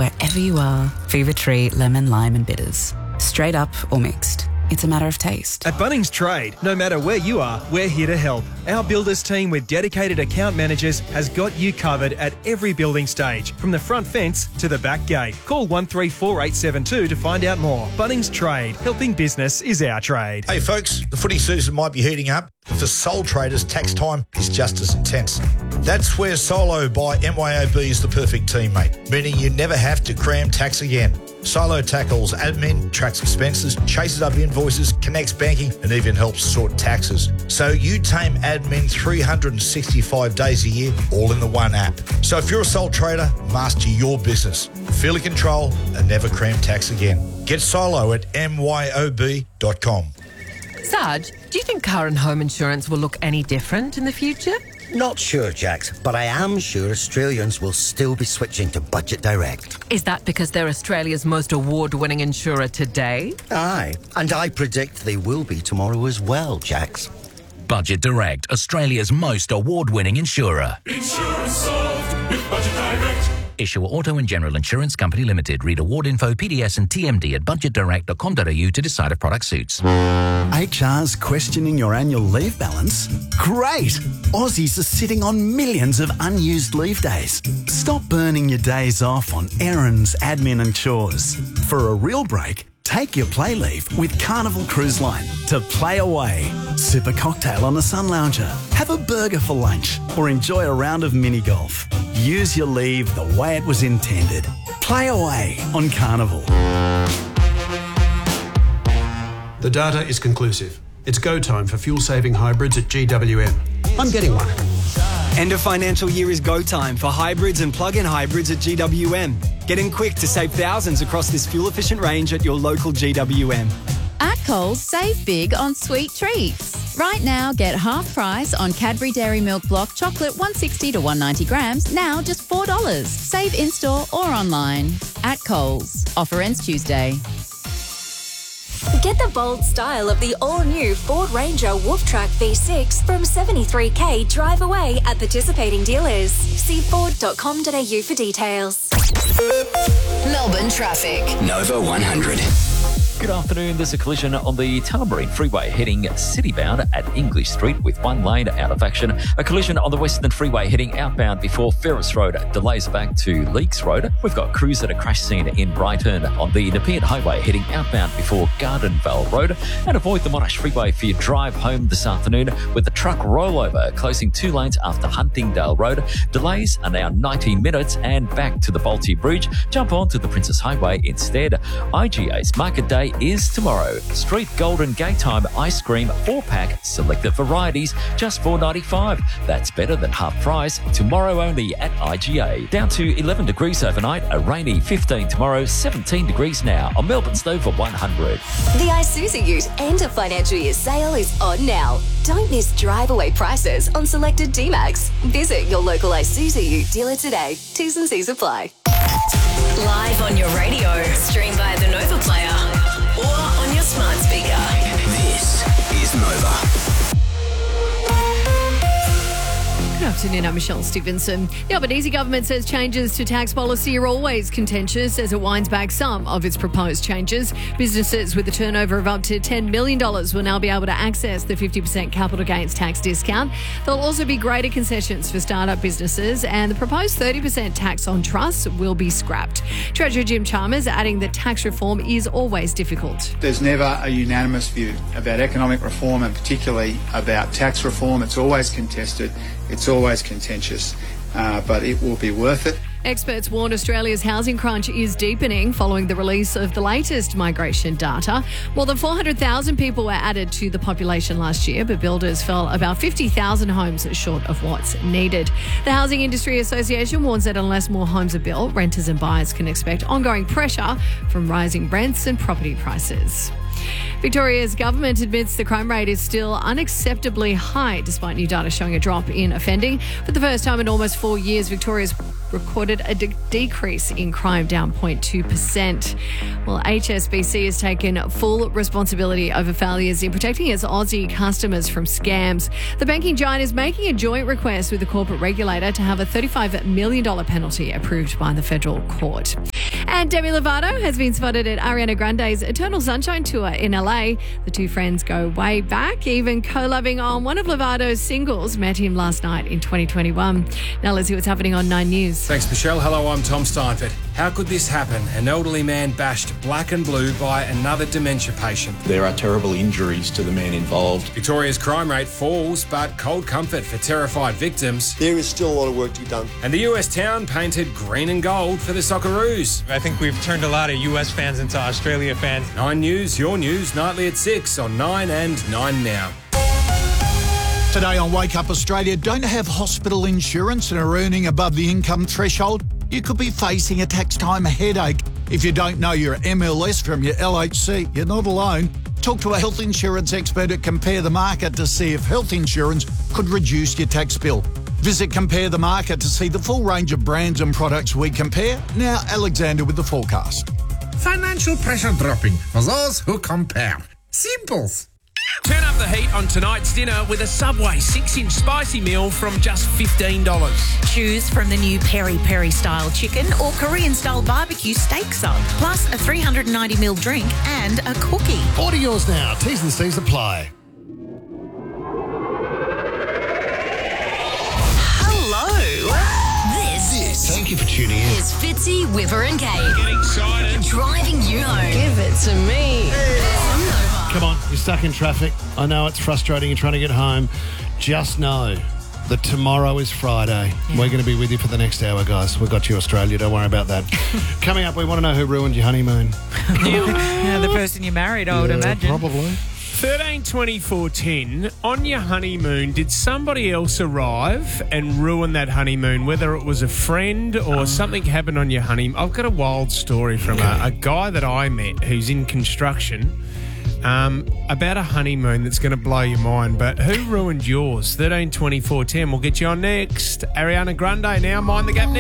wherever you are. Fever Tree Lemon, Lime and Bitters. Straight up or mixed. It's a matter of taste. At Bunnings Trade, no matter where you are, we're here to help. Our builders team with dedicated account managers has got you covered at every building stage, from the front fence to the back gate. Call 134872 to find out more. Bunnings Trade, helping business is our trade. Hey folks, the footy season might be heating up, but for sole traders, tax time is just as intense. That's where Solo by MYOB is the perfect teammate, meaning you never have to cram tax again. Solo tackles admin, tracks expenses, chases up invoices, connects banking, and even helps sort taxes. So you tame admin 365 days a year, all in the one app. So if you're a sole trader, master your business. Feel in control and never cram tax again. Get Solo at myob.com. Sarge, do you think car and home insurance will look any different in the future? Not sure, Jax, but I am sure Australians will still be switching to Budget Direct. Is that because they're Australia's most award-winning insurer today? Aye, and I predict they will be tomorrow as well, Jax. Budget Direct, Australia's most award-winning insurer. Insurance solved with Budget Direct. Issuer Auto and General Insurance Company Limited. Read award info, PDS and TMD at budgetdirect.com.au to decide if product suits. HR's questioning your annual leave balance? Great! Aussies are sitting on millions of unused leave days. Stop burning your days off on errands, admin and chores. For a real break, take your play leave with Carnival Cruise Line to play away. Sip a cocktail on a sun lounger, have a burger for lunch, or enjoy a round of mini golf. Use your leave the way it was intended. Play away on Carnival. The data is conclusive. It's go time for fuel-saving hybrids at GWM. I'm getting one. End of financial year is go time for hybrids and plug-in hybrids at GWM. Get in quick to save thousands across this fuel-efficient range at your local GWM. At Coles, save big on sweet treats. Right now, get half price on Cadbury Dairy Milk Block Chocolate 160 to 190 grams, now just $4. Save in-store or online. At Coles. Offer ends Tuesday. Get the bold style of the all-new Ford Ranger Wolftrack V6 from $73,000 drive away at participating dealers. See Ford.com.au for details. Melbourne traffic. Nova 100. Good afternoon. There's a collision on the Tullamarine Freeway heading citybound at English Street with one lane out of action. A collision on the Western Freeway heading outbound before Ferris Road. Delays back to Leakes Road. We've got crews at a crash scene in Brighton on the Nepean Highway heading outbound before Gardenvale Road. And avoid the Monash Freeway for your drive home this afternoon with the truck rollover closing 2 lanes after Huntingdale Road. Delays are now 19 minutes and back to the Balti Bridge. Jump on to the Princess Highway instead. IGA's Market Day is tomorrow. Street Golden Gaytime ice cream 4-pack, selected varieties, just $4.95. That's better than half price. Tomorrow only at IGA. Down to 11 degrees overnight, a rainy 15 tomorrow, 17 degrees now on Melbourne's Nova 100. The Isuzu Ute end of financial year sale is on now. Don't miss drive-away prices on selected D-Max. Visit your local Isuzu Ute dealer today. T's and C's apply. Live on your radio, stream via the Nova Player or on your smart speaker. This is Nova. Good afternoon, I'm Michelle Stevenson. The Albanese government says changes to tax policy are always contentious as it winds back some of its proposed changes. Businesses with a turnover of up to $10 million will now be able to access the 50% capital gains tax discount. There'll also be greater concessions for startup businesses, and the proposed 30% tax on trusts will be scrapped. Treasurer Jim Chalmers adding that tax reform is always difficult. There's never a unanimous view about economic reform and particularly about tax reform. It's always contested. It's always contentious, but it will be worth it. Experts warn Australia's housing crunch is deepening following the release of the latest migration data. More than 400,000 people were added to the population last year, but builders fell about 50,000 homes short of what's needed. The Housing Industry Association warns that unless more homes are built, renters and buyers can expect ongoing pressure from rising rents and property prices. Victoria's government admits the crime rate is still unacceptably high, despite new data showing a drop in offending. For the first time in almost 4 years, Victoria's recorded a decrease in crime, down 0.2%. Well, HSBC has taken full responsibility over failures in protecting its Aussie customers from scams. The banking giant is making a joint request with the corporate regulator to have a $35 million penalty approved by the federal court. And Demi Lovato has been spotted at Ariana Grande's Eternal Sunshine Tour in LA. The two friends go way back, even collabing on one of Lovato's singles. Met him last night in 2021. Now let's see what's happening on 9 News. Thanks, Michelle. Hello, I'm Tom Steinford. How could this happen? An elderly man bashed black and blue by another dementia patient. There are terrible injuries to the man involved. Victoria's crime rate falls, but cold comfort for terrified victims. There is still a lot of work to be done. And the US town painted green and gold for the Socceroos. I think we've turned a lot of US fans into Australia fans. 9 News, your news, nightly at 6 on 9 and 9 Now. Today on Wake Up Australia, don't have hospital insurance and are earning above the income threshold? You could be facing a tax time headache. If you don't know your MLS from your LHC, you're not alone. Talk to a health insurance expert at Compare the Market to see if health insurance could reduce your tax bill. Visit Compare the Market to see the full range of brands and products we compare. Now, Alexander with the forecast. Financial pressure dropping for those who compare. Simples. Turn up the heat on tonight's dinner with a Subway 6-inch spicy meal from just $15. Choose from the new Peri Peri style chicken or Korean style barbecue steak sub, plus a 390ml drink and a cookie. Order yours now. T's and C's apply. This thank you for tuning in. is Fitzy, Whipper and Kate. Get excited. Driving you home. Give it to me. Come on, you're stuck in traffic. I know it's frustrating. You're trying to get home. Just know that tomorrow is Friday. We're going to be with you for the next hour, guys. We've got you, Australia. Don't worry about that. Coming up, we want to know who ruined your honeymoon. Yeah, the person you married, I would imagine. Probably. 13-24-10, on your honeymoon, did somebody else arrive and ruin that honeymoon, whether it was a friend or something happened on your honeymoon? I've got a wild story from a guy that I met who's in construction about a honeymoon that's going to blow your mind. But who ruined yours? 13-24-10. We'll get you on next. Ariana Grande now, Mind the Gap next.